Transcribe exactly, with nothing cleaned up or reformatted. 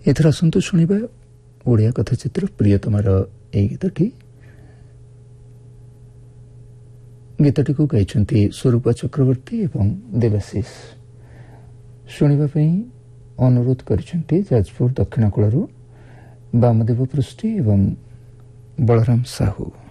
ଏଥର ଆସନ୍ତୁ ଶୁଣିବା ଓଡ଼ିଆ କଥାଚିତ୍ର ପ୍ରିୟତମାର ଏହି ଗୀତଟି। ଗୀତଟିକୁ ଗାଇଛନ୍ତି ସ୍ୱରୂପା ଚକ୍ରବର୍ତ୍ତୀ ଏବଂ ଦେବାଶିଷ। ଶୁଣିବା ପାଇଁ ଅନୁରୋଧ କରିଛନ୍ତି ଯାଜପୁର ଦକ୍ଷିଣ କୂଳରୁ ବାମଦେବ ପୃଷ୍ଟି ଏବଂ ବଳରାମ ସାହୁ।